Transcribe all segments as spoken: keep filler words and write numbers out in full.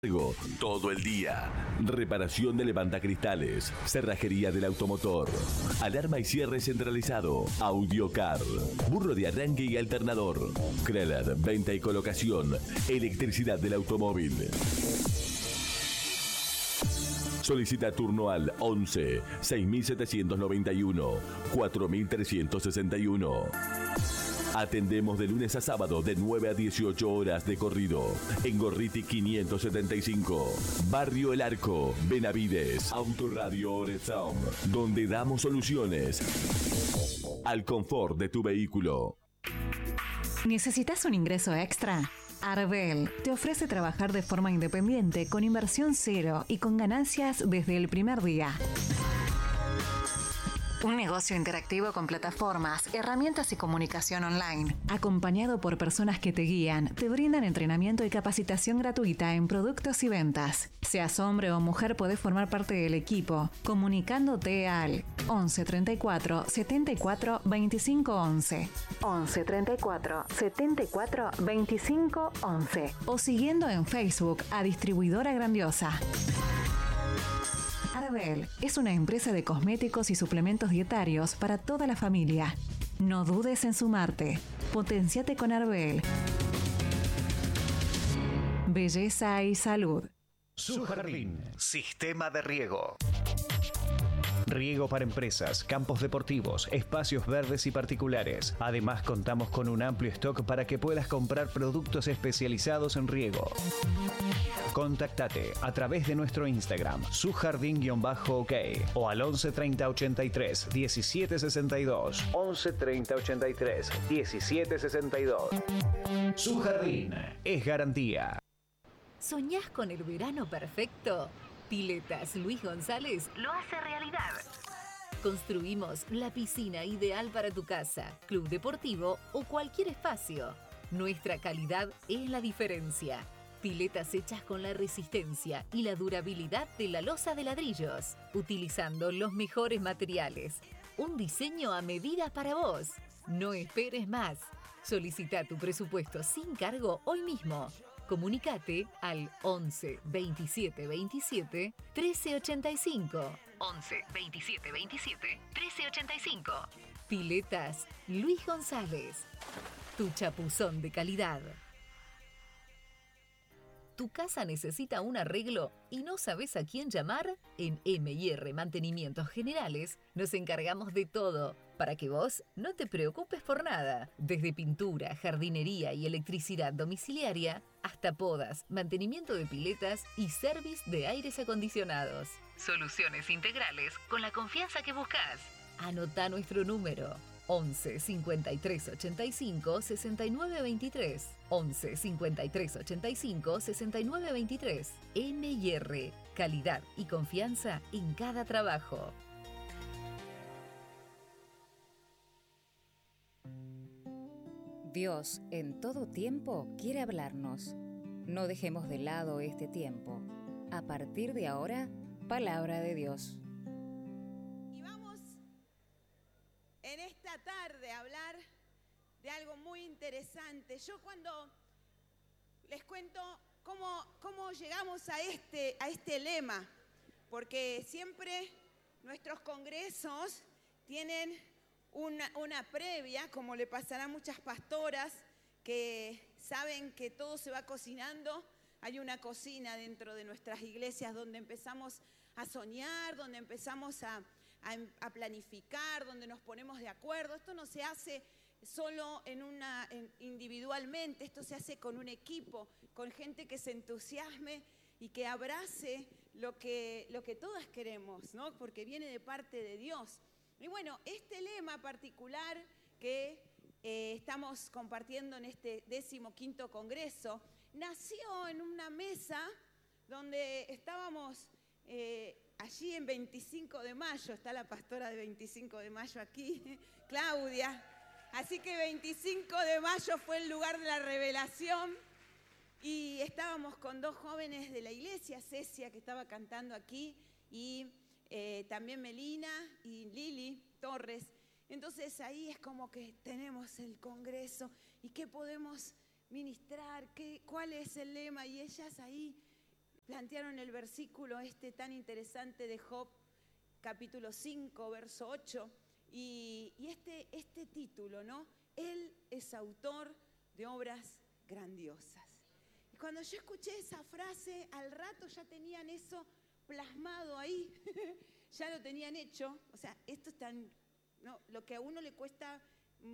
Todo el día. Reparación de levantacristales, cerrajería del automotor, alarma y cierre centralizado, Audiocar, burro de arranque y alternador, Kreller, venta y colocación, electricidad del automóvil. Solicita turno al once seis mil setecientos noventa y uno cuatro mil trescientos sesenta y uno. Atendemos de lunes a sábado de nueve a dieciocho horas de corrido. En Gorriti quinientos setenta y cinco. Barrio El Arco, Benavides. Autoradio Orezón, donde damos soluciones al confort de tu vehículo. ¿Necesitas un ingreso extra? Arbel te ofrece trabajar de forma independiente, con inversión cero y con ganancias desde el primer día. Un negocio interactivo con plataformas, herramientas y comunicación online, acompañado por personas que te guían, te brindan entrenamiento y capacitación gratuita en productos y ventas. Seas hombre o mujer, podés formar parte del equipo, comunicándote al once treinta y cuatro setenta y cuatro veinticinco once, once treinta y cuatro setenta y cuatro veinticinco once o siguiendo en Facebook a Distribuidora Grandiosa. Arbel es una empresa de cosméticos y suplementos dietarios para toda la familia. No dudes en sumarte. Potenciate con Arbel. Belleza y salud. Su Jardín. Sistema de riego. Riego para empresas, campos deportivos, espacios verdes y particulares. Además, contamos con un amplio stock para que puedas comprar productos especializados en riego. Contactate a través de nuestro Instagram, sujardín-ok, o al once treinta ochenta y tres diecisiete sesenta y dos. once treinta ochenta y tres diecisiete sesenta y dos. Su Jardín es garantía. ¿Soñás con el verano perfecto? Piletas Luis González lo hace realidad. Construimos la piscina ideal para tu casa, club deportivo o cualquier espacio. Nuestra calidad es la diferencia. Piletas hechas con la resistencia y la durabilidad de la losa de ladrillos, utilizando los mejores materiales. Un diseño a medida para vos. No esperes más. Solicita tu presupuesto sin cargo hoy mismo. Comunicate al once veintisiete veintisiete trece ochenta y cinco. once veintisiete veintisiete trece ochenta y cinco. Piletas Luis González. Tu chapuzón de calidad. ¿Tu casa necesita un arreglo y no sabes a quién llamar? En eme y erre Mantenimientos Generales nos encargamos de todo para que vos no te preocupes por nada. Desde pintura, jardinería y electricidad domiciliaria hasta podas, mantenimiento de piletas y service de aires acondicionados. Soluciones integrales con la confianza que buscas. Anota nuestro número. once cincuenta y tres ochenta y cinco sesenta y nueve veintitrés. once cincuenta y tres ochenta y cinco sesenta y nueve veintitrés. eme y erre, calidad y confianza en cada trabajo. Dios en todo tiempo quiere hablarnos. No dejemos de lado este tiempo. A partir de ahora, palabra de Dios. En esta tarde hablar de algo muy interesante. Yo cuando les cuento cómo, cómo llegamos a este, a este lema, porque siempre nuestros congresos tienen una, una previa, como le pasará a muchas pastoras que saben que todo se va cocinando. Hay una cocina dentro de nuestras iglesias donde empezamos a soñar, donde empezamos a... A, a planificar, donde nos ponemos de acuerdo. Esto no se hace solo en una, en, individualmente, esto se hace con un equipo, con gente que se entusiasme y que abrace lo que, lo que todas queremos, ¿no? Porque viene de parte de Dios. Y bueno, este lema particular que eh, estamos compartiendo en este decimoquinto congreso, nació en una mesa donde estábamos... Eh, Allí en veinticinco de mayo, está la pastora de veinticinco de mayo aquí, Claudia. Así que veinticinco de mayo fue el lugar de la revelación y estábamos con dos jóvenes de la iglesia, Cecia, que estaba cantando aquí, y eh, también Melina y Lili Torres. Entonces ahí es como que tenemos el congreso y qué podemos ministrar, qué, cuál es el lema, y ellas ahí plantearon el versículo este tan interesante de Job, capítulo cinco, verso ocho, y, y este, este título, ¿no? Él es autor de obras grandiosas. Y cuando yo escuché esa frase, al rato ya tenían eso plasmado ahí, ya lo tenían hecho. O sea, esto es tan, ¿no? Lo que a uno le cuesta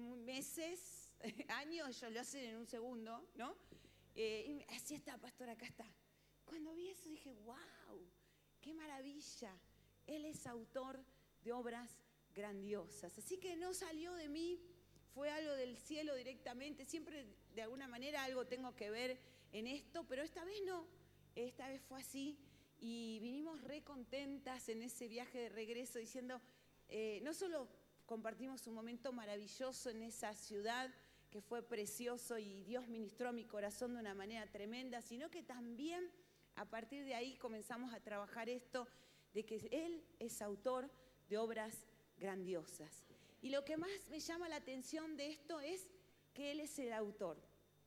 meses, años, ellos lo hacen en un segundo, ¿no? Eh, y así está, pastor, acá está. Cuando vi eso dije, wow, qué maravilla. Él es autor de obras grandiosas. Así que no salió de mí, fue algo del cielo directamente. Siempre de alguna manera algo tengo que ver en esto, pero esta vez no. Esta vez fue así y vinimos re contentas en ese viaje de regreso diciendo, eh, no solo compartimos un momento maravilloso en esa ciudad que fue precioso y Dios ministró a mi corazón de una manera tremenda, sino que también a partir de ahí comenzamos a trabajar esto de que Él es autor de obras grandiosas. Y lo que más me llama la atención de esto es que Él es el autor.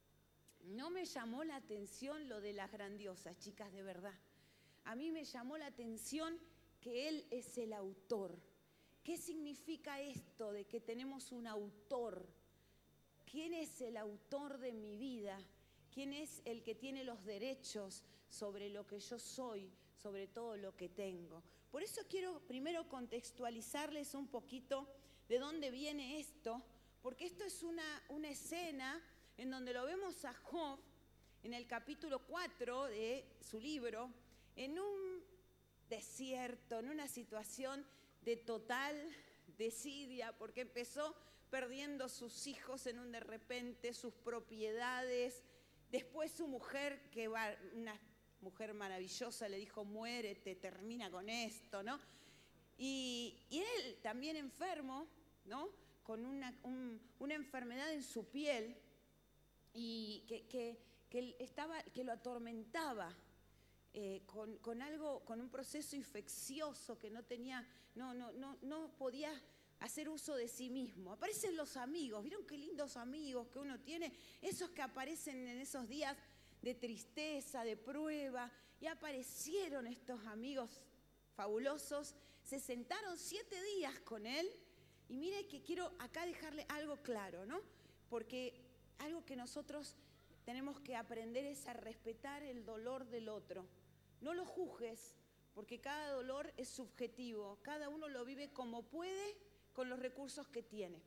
No me llamó la atención lo de las grandiosas, chicas, de verdad. A mí me llamó la atención que Él es el autor. ¿Qué significa esto de que tenemos un autor? ¿Quién es el autor de mi vida? ¿Quién es el que tiene los derechos sobre lo que yo soy, sobre todo lo que tengo? Por eso quiero primero contextualizarles un poquito de dónde viene esto, porque esto es una, una escena en donde lo vemos a Job en el capítulo cuatro de su libro, en un desierto, en una situación de total desidia, porque empezó perdiendo sus hijos en un de repente, sus propiedades. Después su mujer, que va, una mujer maravillosa, le dijo, muérete, termina con esto, ¿no? Y, y él también enfermo, ¿no? Con una, un, una enfermedad en su piel y que, que, que, estaba, que lo atormentaba. Eh, con, con algo, con un proceso infeccioso que no tenía, no, no, no, no podía hacer uso de sí mismo. Aparecen los amigos, ¿vieron qué lindos amigos que uno tiene? Esos que aparecen en esos días de tristeza, de prueba, y aparecieron estos amigos fabulosos, se sentaron siete días con él, y mire que quiero acá dejarle algo claro, ¿no? Porque algo que nosotros tenemos que aprender es a respetar el dolor del otro. No lo juzgues, porque cada dolor es subjetivo, cada uno lo vive como puede, con los recursos que tiene.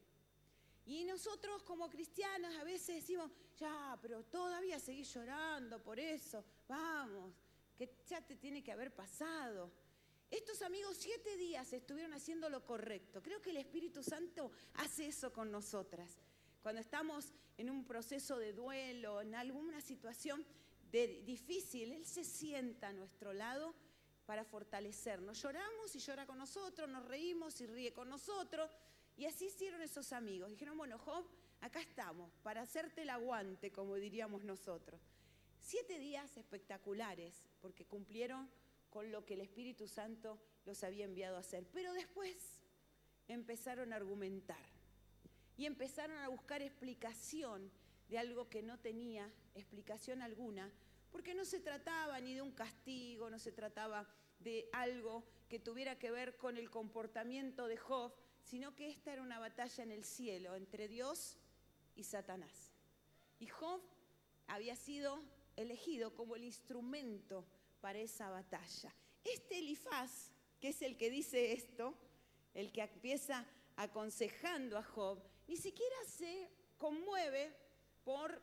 Y nosotros como cristianas a veces decimos, ya, pero todavía seguís llorando por eso, vamos, que ya te tiene que haber pasado. Estos amigos siete días estuvieron haciendo lo correcto. Creo que el Espíritu Santo hace eso con nosotras. Cuando estamos en un proceso de duelo, en alguna situación de, difícil, Él se sienta a nuestro lado para fortalecernos. Lloramos y llora con nosotros, nos reímos y ríe con nosotros. Y así hicieron esos amigos. Dijeron, bueno, Job, acá estamos, para hacerte el aguante, como diríamos nosotros. Siete días espectaculares, porque cumplieron con lo que el Espíritu Santo los había enviado a hacer. Pero después empezaron a argumentar y empezaron a buscar explicación de algo que no tenía explicación alguna, porque no se trataba ni de un castigo, no se trataba de algo que tuviera que ver con el comportamiento de Job, sino que esta era una batalla en el cielo entre Dios y Satanás. Y Job había sido elegido como el instrumento para esa batalla. Este Elifaz, que es el que dice esto, el que empieza aconsejando a Job, ni siquiera se conmueve por,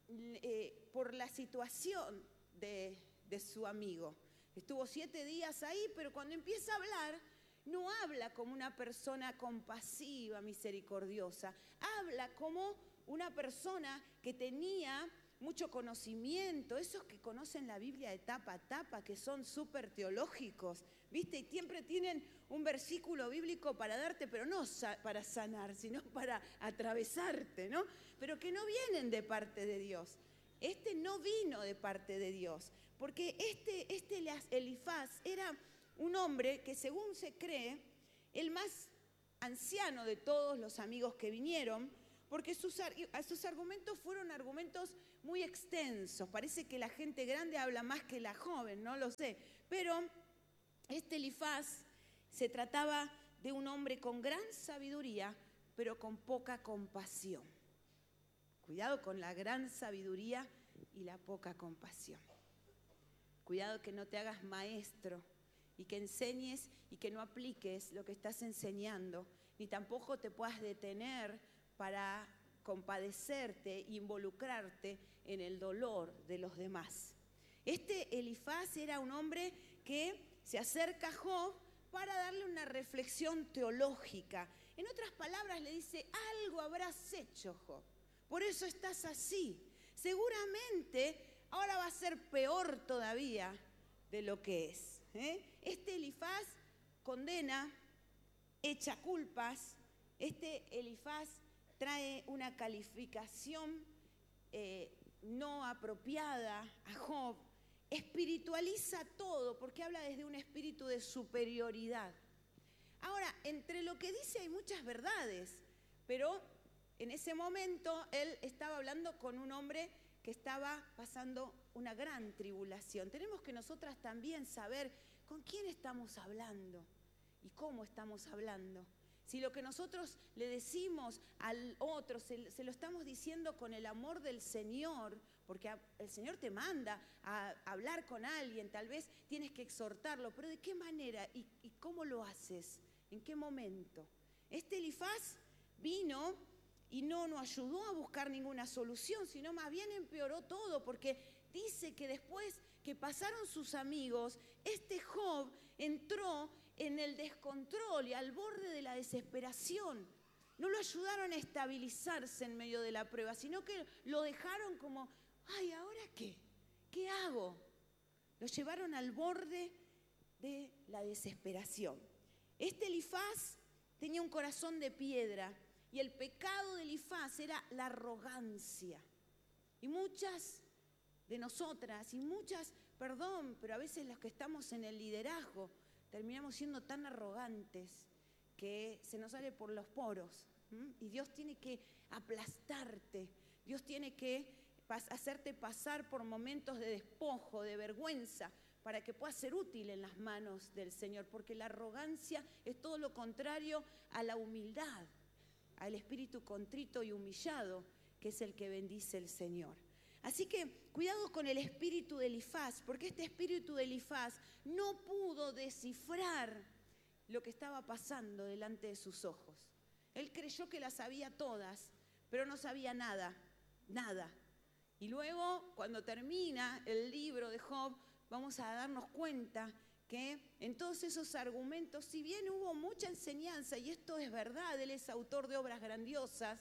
eh, por la situación de, de su amigo. Estuvo siete días ahí, pero cuando empieza a hablar, no habla como una persona compasiva, misericordiosa. Habla como una persona que tenía mucho conocimiento, esos que conocen la Biblia de tapa a tapa, que son súper teológicos, ¿viste? Y siempre tienen un versículo bíblico para darte, pero no sa- para sanar, sino para atravesarte, ¿no? Pero que no vienen de parte de Dios. Este no vino de parte de Dios, porque este, este Elifaz era un hombre que, según se cree, el más anciano de todos los amigos que vinieron, porque sus, sus argumentos fueron argumentos muy extensos. Parece que la gente grande habla más que la joven, no lo sé. Pero este Elifaz se trataba de un hombre con gran sabiduría, pero con poca compasión. Cuidado con la gran sabiduría y la poca compasión. Cuidado que no te hagas maestro y que enseñes y que no apliques lo que estás enseñando, ni tampoco te puedas detener para compadecerte e involucrarte en el dolor de los demás. Este Elifaz era un hombre que se acerca a Job para darle una reflexión teológica. En otras palabras le dice, algo habrás hecho, Job, por eso estás así. Seguramente ahora va a ser peor todavía de lo que es. ¿eh? Este Elifaz condena, echa culpas. Este Elifaz trae una calificación eh, no apropiada a Job. Espiritualiza todo porque habla desde un espíritu de superioridad. Ahora, entre lo que dice hay muchas verdades, pero en ese momento él estaba hablando con un hombre que estaba pasando una gran tribulación. Tenemos que nosotras también saber con quién estamos hablando y cómo estamos hablando. Si lo que nosotros le decimos al otro se, se lo estamos diciendo con el amor del Señor, porque a, el Señor te manda a hablar con alguien, tal vez tienes que exhortarlo, pero ¿de qué manera y, y cómo lo haces? ¿En qué momento? Este Elifaz vino y no nos ayudó a buscar ninguna solución, sino más bien empeoró todo, porque dice que después que pasaron sus amigos, este Job entró en el descontrol y al borde de la desesperación. No lo ayudaron a estabilizarse en medio de la prueba, sino que lo dejaron como, ay, ¿ahora qué? ¿Qué hago? Lo llevaron al borde de la desesperación. Este Elifaz tenía un corazón de piedra y el pecado de Elifaz era la arrogancia. Y muchas de nosotras, y muchas, perdón, pero a veces los que estamos en el liderazgo, terminamos siendo tan arrogantes que se nos sale por los poros. ¿m? Y Dios tiene que aplastarte, Dios tiene que pas- hacerte pasar por momentos de despojo, de vergüenza, para que puedas ser útil en las manos del Señor, porque la arrogancia es todo lo contrario a la humildad, al espíritu contrito y humillado, que es el que bendice el Señor. Así que cuidado con el espíritu de Elifaz, porque este espíritu de Elifaz no pudo descifrar lo que estaba pasando delante de sus ojos. Él creyó que las sabía todas, pero no sabía nada, nada. Y luego, cuando termina el libro de Job, vamos a darnos cuenta que en todos esos argumentos, si bien hubo mucha enseñanza, y esto es verdad, él es autor de obras grandiosas,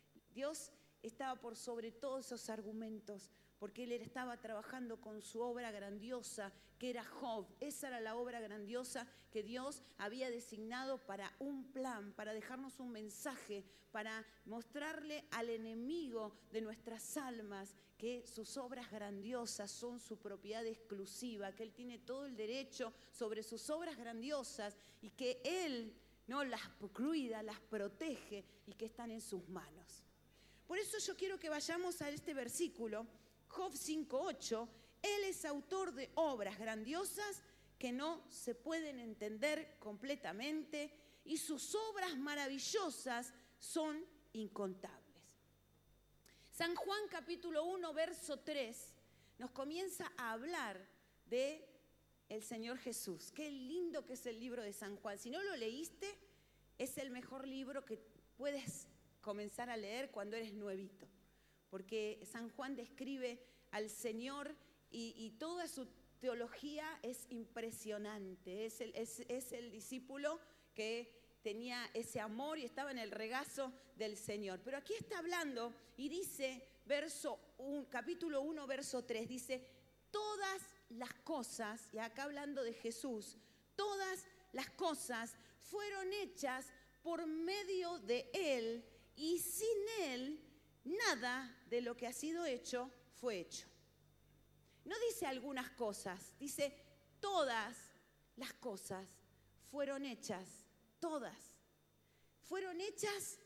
Dios estaba por sobre todos esos argumentos, porque él estaba trabajando con su obra grandiosa, que era Job. Esa era la obra grandiosa que Dios había designado para un plan, para dejarnos un mensaje, para mostrarle al enemigo de nuestras almas que sus obras grandiosas son su propiedad exclusiva, que él tiene todo el derecho sobre sus obras grandiosas y que él no las cuida, las protege y que están en sus manos. Por eso yo quiero que vayamos a este versículo, Job cinco ocho. Él es autor de obras grandiosas que no se pueden entender completamente y sus obras maravillosas son incontables. San Juan capítulo uno, verso tres, nos comienza a hablar de el Señor Jesús. Qué lindo que es el libro de San Juan. Si no lo leíste, es el mejor libro que puedes comenzar a leer cuando eres nuevito, porque San Juan describe al Señor y, y toda su teología es impresionante. Es el, es, es el discípulo que tenía ese amor y estaba en el regazo del Señor. Pero aquí está hablando y dice, verso un, capítulo uno, verso tres, dice, todas las cosas, y acá hablando de Jesús, todas las cosas fueron hechas por medio de Él, y sin Él nada de lo que ha sido hecho fue hecho. No dice algunas cosas, dice todas las cosas fueron hechas, todas. Fueron hechas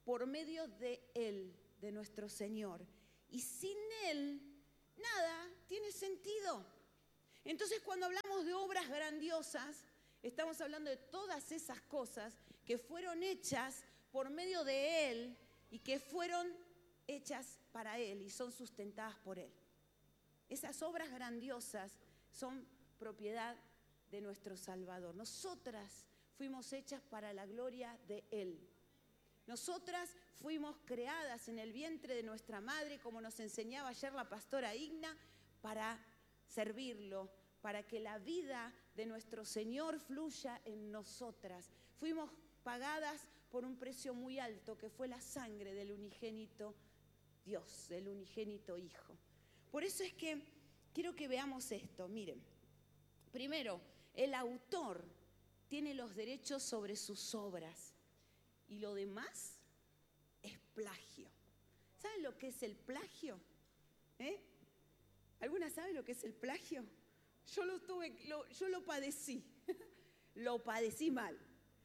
por medio de Él, de nuestro Señor. Y sin Él, nada tiene sentido. Entonces, cuando hablamos de obras grandiosas, estamos hablando de todas esas cosas que fueron hechas por medio de Él y que fueron hechas para Él y son sustentadas por Él. Esas obras grandiosas son propiedad de nuestro Salvador. Nosotras fuimos hechas para la gloria de Él. Nosotras fuimos creadas en el vientre de nuestra madre, como nos enseñaba ayer la pastora Igna, para servirlo, para que la vida de nuestro Señor fluya en nosotras. Fuimos pagadas por un precio muy alto, que fue la sangre del unigénito Dios, del unigénito Hijo. Por eso es que quiero que veamos esto. Miren, primero, el autor tiene los derechos sobre sus obras y lo demás es plagio. ¿Saben lo que es el plagio? ¿Eh? ¿Alguna sabe lo que es el plagio? Yo lo tuve, lo, yo lo padecí, lo padecí mal.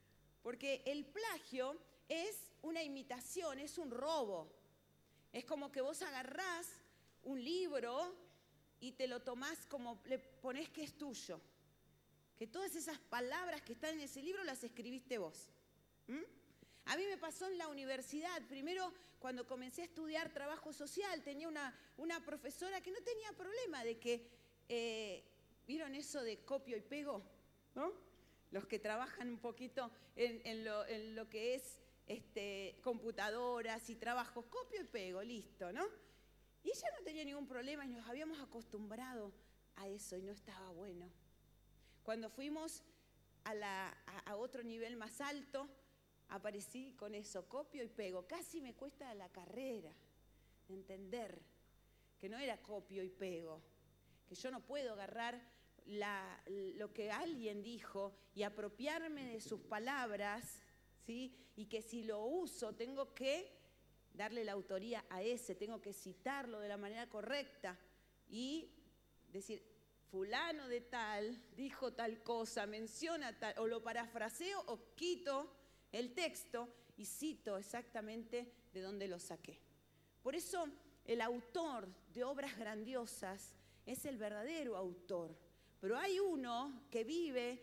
Porque el plagio es una imitación, es un robo. Es como que vos agarrás un libro y te lo tomás como le ponés que es tuyo. Que todas esas palabras que están en ese libro las escribiste vos. ¿Mm? A mí me pasó en la universidad. Primero, cuando comencé a estudiar trabajo social, tenía una, una profesora que no tenía problema de que, eh, ¿vieron eso de copio y pego? ¿No? Los que trabajan un poquito en, en, lo, en lo que es este, computadoras y trabajos, copio y pego, listo, ¿no? Y ella no tenía ningún problema y nos habíamos acostumbrado a eso y no estaba bueno. Cuando fuimos a, la, a, a otro nivel más alto, aparecí con eso, copio y pego. Casi me cuesta la carrera de entender que no era copio y pego, que yo no puedo agarrar la, lo que alguien dijo y apropiarme de sus palabras, ¿sí? Y que si lo uso tengo que darle la autoría a ese, tengo que citarlo de la manera correcta y decir, fulano de tal dijo tal cosa, menciona tal, o lo parafraseo o quito el texto y cito exactamente de dónde lo saqué. Por eso el autor de obras grandiosas es el verdadero autor, pero hay uno que vive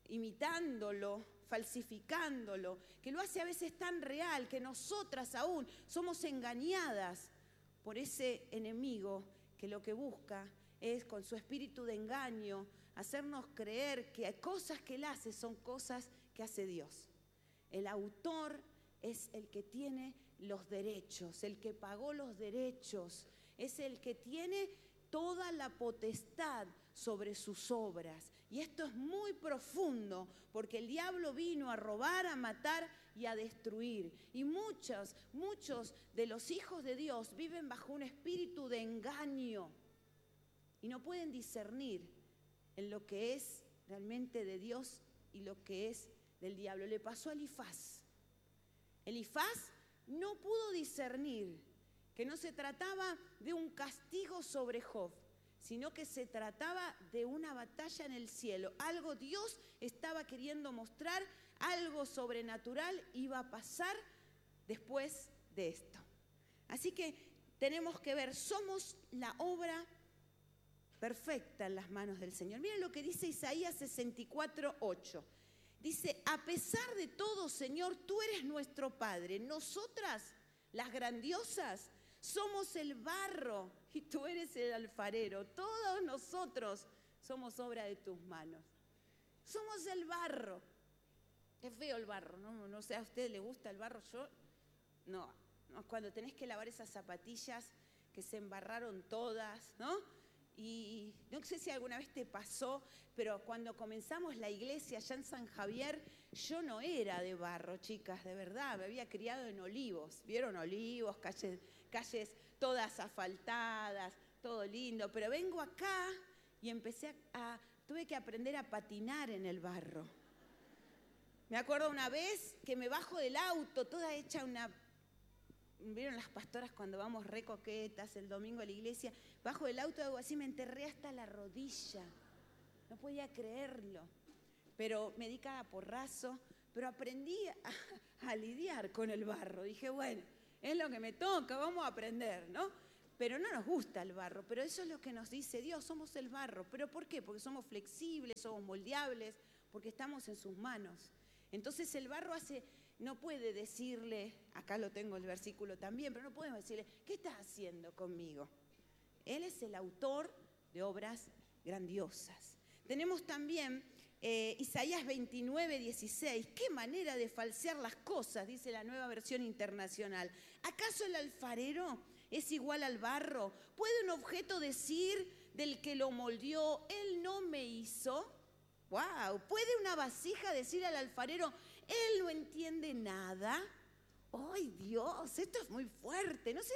imitándolo, falsificándolo, que lo hace a veces tan real que nosotras aún somos engañadas por ese enemigo que lo que busca es con su espíritu de engaño hacernos creer que hay cosas que él hace son cosas que hace Dios. El autor es el que tiene los derechos, el que pagó los derechos, es el que tiene toda la potestad sobre sus obras. Y esto es muy profundo, porque el diablo vino a robar, a matar y a destruir. Y muchos, muchos de los hijos de Dios viven bajo un espíritu de engaño y no pueden discernir en lo que es realmente de Dios y lo que es del diablo. Le pasó a Elifaz. Elifaz no pudo discernir que no se trataba de un castigo sobre Job, sino que se trataba de una batalla en el cielo. Algo Dios estaba queriendo mostrar, algo sobrenatural iba a pasar después de esto. Así que tenemos que ver, somos la obra perfecta en las manos del Señor. Miren lo que dice Isaías sesenta y cuatro, ocho. Dice, a pesar de todo, Señor, tú eres nuestro Padre. Nosotras, las grandiosas, somos el barro y tú eres el alfarero. Todos nosotros somos obra de tus manos. Somos el barro. Es feo el barro, ¿no? No sé, ¿a usted le gusta el barro? Yo, no. no. Cuando tenés que lavar esas zapatillas que se embarraron todas, ¿no? Y no sé si alguna vez te pasó, pero cuando comenzamos la iglesia allá en San Javier, yo no era de barro, chicas, de verdad, me había criado en Olivos. ¿Vieron Olivos? Calles, calles todas asfaltadas, todo lindo. Pero vengo acá y empecé a, a, tuve que aprender a patinar en el barro. Me acuerdo una vez que me bajo del auto, toda hecha una... ¿Vieron las pastoras cuando vamos re coquetas el domingo a la iglesia? Bajo del auto algo así, me enterré hasta la rodilla. No podía creerlo. Pero me di cada porrazo, pero aprendí a, a lidiar con el barro. Dije, bueno, es lo que me toca, vamos a aprender, ¿no? Pero no nos gusta el barro, pero eso es lo que nos dice Dios, somos el barro. ¿Pero por qué? Porque somos flexibles, somos moldeables, porque estamos en sus manos. Entonces el barro hace, no puede decirle, acá lo tengo el versículo también, pero no podemos decirle, ¿qué estás haciendo conmigo? Él es el autor de obras grandiosas. Tenemos también eh, Isaías veintinueve, dieciséis. ¿Qué manera de falsear las cosas? Dice la Nueva Versión Internacional. ¿Acaso el alfarero es igual al barro? ¿Puede un objeto decir del que lo moldeó, él no me hizo? ¡Wow! ¿Puede una vasija decir al alfarero, él no entiende nada? ¡Ay, Dios! Esto es muy fuerte. No sé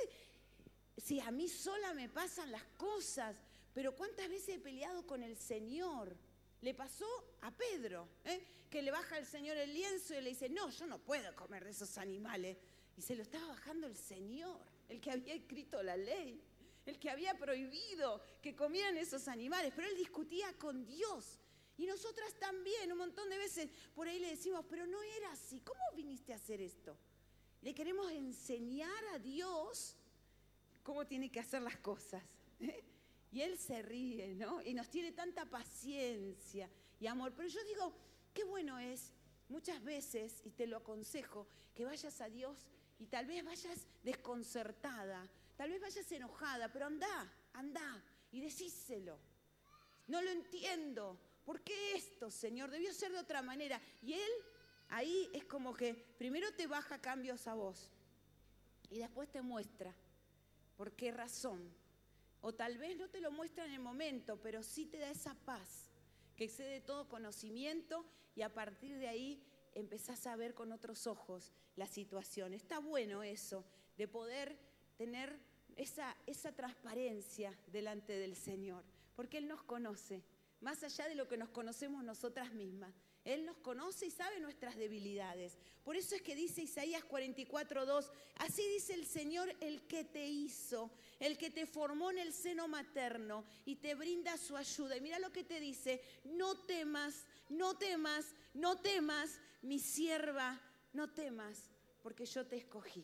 si a mí sola me pasan las cosas, pero ¿cuántas veces he peleado con el Señor? Le pasó a Pedro, ¿eh? que le baja el Señor el lienzo y le dice, no, yo no puedo comer de esos animales. Y se lo estaba bajando el Señor, el que había escrito la ley, el que había prohibido que comieran esos animales, pero él discutía con Dios. Y nosotras también, un montón de veces por ahí le decimos, pero no era así, ¿cómo viniste a hacer esto? Le queremos enseñar a Dios cómo tiene que hacer las cosas, ¿eh? Y Él se ríe, ¿no? Y nos tiene tanta paciencia y amor. Pero yo digo, qué bueno es, muchas veces, y te lo aconsejo, que vayas a Dios y tal vez vayas desconcertada, tal vez vayas enojada, pero andá, andá y decíselo. No lo entiendo. ¿Por qué esto, Señor? Debió ser de otra manera. Y Él ahí es como que primero te baja cambios a vos y después te muestra por qué razón. O tal vez no te lo muestra en el momento, pero sí te da esa paz que excede todo conocimiento y a partir de ahí empezás a ver con otros ojos la situación. Está bueno eso, de poder tener esa, esa transparencia delante del Señor, porque Él nos conoce, más allá de lo que nos conocemos nosotras mismas. Él nos conoce y sabe nuestras debilidades. Por eso es que dice Isaías cuarenta y cuatro, dos, así dice el Señor, el que te hizo, el que te formó en el seno materno y te brinda su ayuda. Y mira lo que te dice, no temas, no temas, no temas, mi sierva, no temas, porque yo te escogí.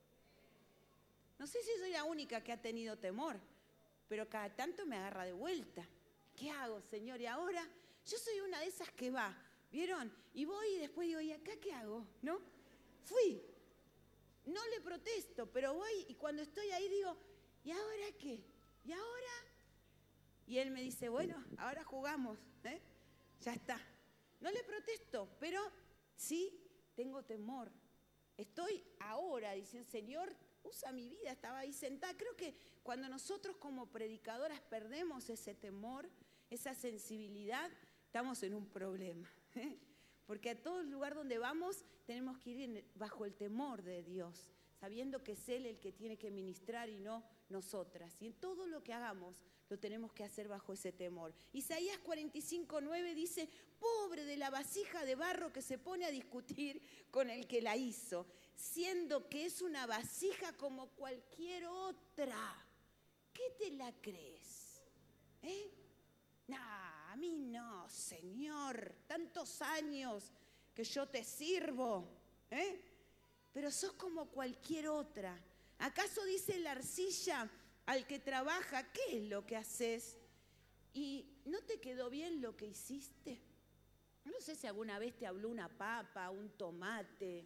No sé si soy la única que ha tenido temor, pero cada tanto me agarra de vuelta. ¿Qué hago, Señor? Y ahora yo soy una de esas que va, ¿vieron? Y voy y después digo, ¿y acá qué hago? ¿No? Fui. No le protesto, pero voy y cuando estoy ahí digo, ¿y ahora qué? ¿Y ahora? Y él me dice, bueno, ahora jugamos, ¿eh? Ya está. No le protesto, pero sí tengo temor. Estoy ahora diciendo, Señor, usa mi vida, estaba ahí sentada. Creo que cuando nosotros como predicadoras perdemos ese temor, esa sensibilidad, estamos en un problema, ¿eh? Porque a todo lugar donde vamos tenemos que ir bajo el temor de Dios, sabiendo que es Él el que tiene que ministrar y no nosotras. Y en todo lo que hagamos lo tenemos que hacer bajo ese temor. Isaías cuarenta y cinco, nueve dice, pobre de la vasija de barro que se pone a discutir con el que la hizo, siendo que es una vasija como cualquier otra. ¿Qué te la crees? ¿Eh? Nah, a mí no, Señor, tantos años que yo te sirvo, ¿eh? Pero sos como cualquier otra. ¿Acaso dice la arcilla al que trabaja, qué es lo que haces? ¿Y no te quedó bien lo que hiciste? No sé si alguna vez te habló una papa, un tomate,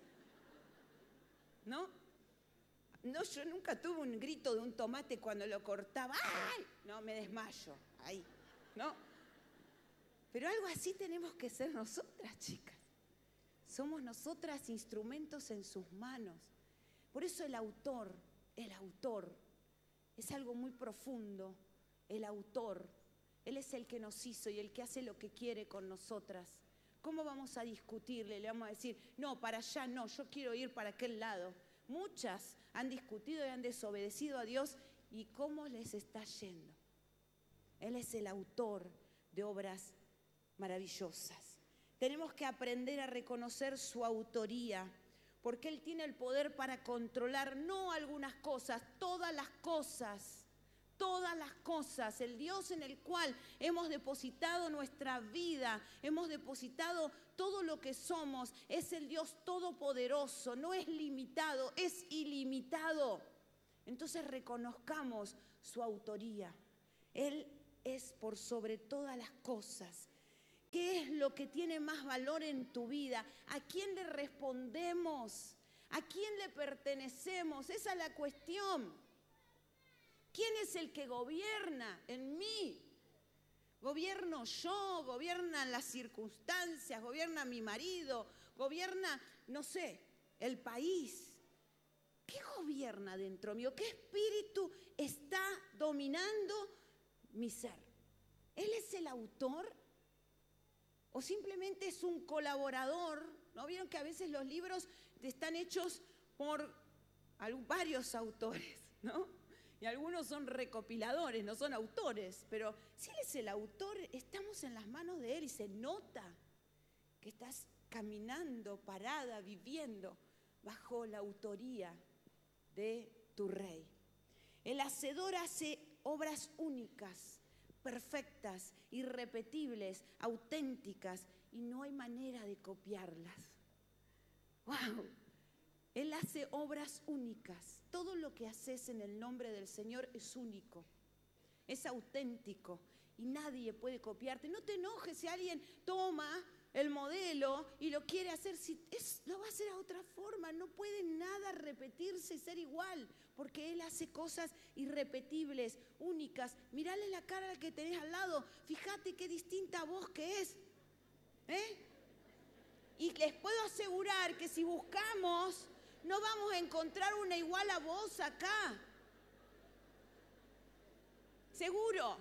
¿no? No, yo nunca tuve un grito de un tomate cuando lo cortaba. ¡Ay! No, me desmayo, ahí, ¿no? Pero algo así tenemos que ser nosotras, chicas. Somos nosotras instrumentos en sus manos. Por eso el autor, el autor, es algo muy profundo. El autor, Él es el que nos hizo y el que hace lo que quiere con nosotras. ¿Cómo vamos a discutirle? Le vamos a decir, no, para allá no, yo quiero ir para aquel lado. Muchas han discutido y han desobedecido a Dios. ¿Y cómo les está yendo? Él es el autor de obras maravillosas. Tenemos que aprender a reconocer su autoría, porque Él tiene el poder para controlar no algunas cosas, todas las cosas, todas las cosas, el Dios en el cual hemos depositado nuestra vida, hemos depositado todo lo que somos, es el Dios todopoderoso, no es limitado, es ilimitado. Entonces reconozcamos su autoría. Él es por sobre todas las cosas. ¿Qué es lo que tiene más valor en tu vida? ¿A quién le respondemos? ¿A quién le pertenecemos? Esa es la cuestión. ¿Quién es el que gobierna en mí? ¿Gobierno yo? ¿Gobiernan las circunstancias? ¿Gobierna mi marido? ¿Gobierna, no sé, el país? ¿Qué gobierna dentro mío? ¿Qué espíritu está dominando mi ser? ¿Él es el autor? ¿O simplemente es un colaborador? ¿No vieron que a veces los libros están hechos por varios autores, ¿no? Y algunos son recopiladores, no son autores. Pero si Él es el autor, estamos en las manos de Él y se nota que estás caminando, parada, viviendo bajo la autoría de tu Rey. El hacedor hace obras únicas, perfectas, irrepetibles, auténticas, y no hay manera de copiarlas. ¡Wow! Él hace obras únicas. Todo lo que haces en el nombre del Señor es único, es auténtico y nadie puede copiarte. No te enojes si alguien toma el modelo y lo quiere hacer, si es, lo va a hacer a otra forma. No puede nada repetirse y ser igual, porque Él hace cosas irrepetibles, únicas. Mirale la cara al que tenés al lado, fíjate qué distinta voz que es, ¿eh? Y les puedo asegurar que si buscamos, no vamos a encontrar una igual a vos acá. Seguro.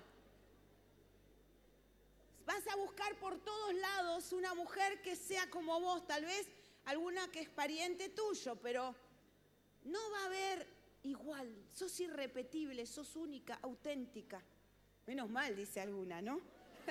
Vas a buscar por todos lados una mujer que sea como vos, tal vez alguna que es pariente tuyo, pero no va a haber igual. Sos irrepetible, sos única, auténtica. Menos mal, dice alguna, ¿no?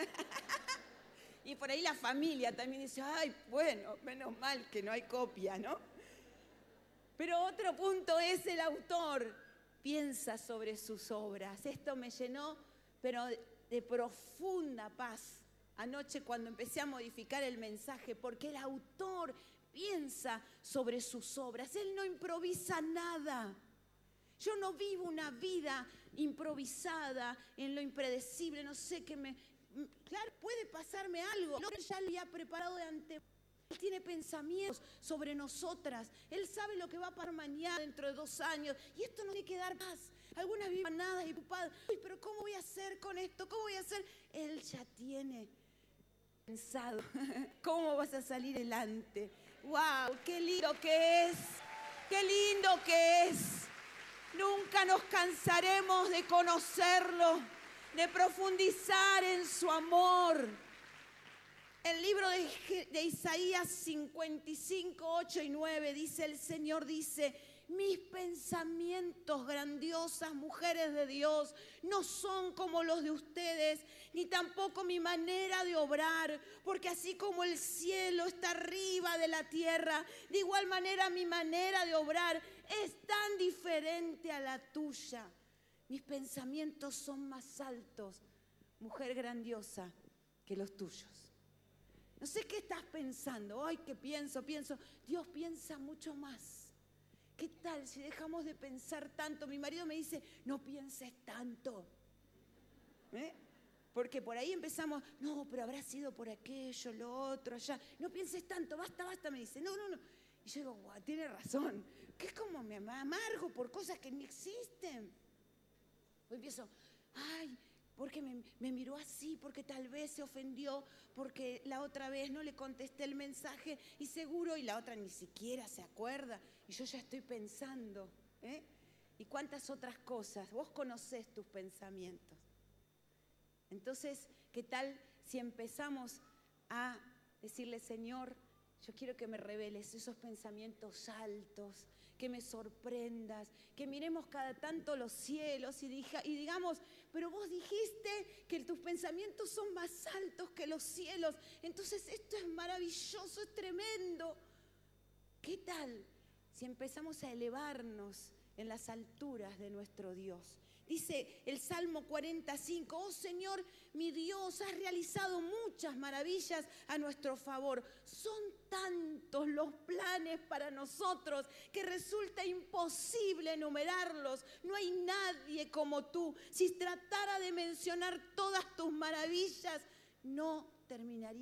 Y por ahí la familia también dice, ay, bueno, menos mal que no hay copia, ¿no? Pero otro punto es el autor. Piensa sobre sus obras. Esto me llenó, pero de profunda paz anoche cuando empecé a modificar el mensaje, porque el autor piensa sobre sus obras. Él no improvisa nada. Yo no vivo una vida improvisada en lo impredecible. No sé qué me... Claro, puede pasarme algo. Él ya lo había preparado de antemano. Él tiene pensamientos sobre nosotras. Él sabe lo que va a pasar mañana, dentro de dos años. Y esto no tiene que dar paz. Algunas viven nada y preocupadas. Uy, pero ¿cómo voy a hacer con esto? ¿Cómo voy a hacer? Él ya tiene pensado cómo vas a salir adelante. ¡Wow! ¡Qué lindo que es! ¡Qué lindo que es! Nunca nos cansaremos de conocerlo, de profundizar en su amor. El libro de, de Isaías cincuenta y cinco, ocho y nueve dice, el Señor dice, mis pensamientos, grandiosas mujeres de Dios, no son como los de ustedes, ni tampoco mi manera de obrar, porque así como el cielo está arriba de la tierra, de igual manera mi manera de obrar es tan diferente a la tuya. Mis pensamientos son más altos, mujer grandiosa, que los tuyos. No sé qué estás pensando. Ay, ¿qué pienso? Pienso. Dios piensa mucho más. ¿Qué tal si dejamos de pensar tanto? Mi marido me dice, no pienses tanto. ¿Eh? Porque por ahí empezamos, no, pero habrá sido por aquello, lo otro, allá. No pienses tanto, basta, basta, me dice. No, no, no. Y yo digo, guau, tiene razón. Que es como me amargo por cosas que ni existen. O empiezo, ay, porque me, me miró así, porque tal vez se ofendió, porque la otra vez no le contesté el mensaje y seguro, y la otra ni siquiera se acuerda, y yo ya estoy pensando, ¿eh? Y cuántas otras cosas, vos conocés tus pensamientos. Entonces, ¿qué tal si empezamos a decirle, Señor, yo quiero que me reveles esos pensamientos altos, que me sorprendas, que miremos cada tanto los cielos y, diga, y digamos, pero vos dijiste que tus pensamientos son más altos que los cielos, entonces esto es maravilloso, es tremendo. ¿Qué tal si empezamos a elevarnos en las alturas de nuestro Dios? Dice el Salmo cuarenta y cinco, oh Señor, mi Dios, has realizado muchas maravillas a nuestro favor. Son tantos los planes para nosotros que resulta imposible enumerarlos. No hay nadie como tú. Si tratara de mencionar todas tus maravillas, no terminaría.